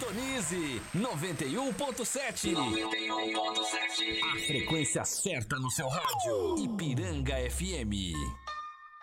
Sintonize 91.7. 91.7. A frequência certa no seu rádio. Ipiranga FM.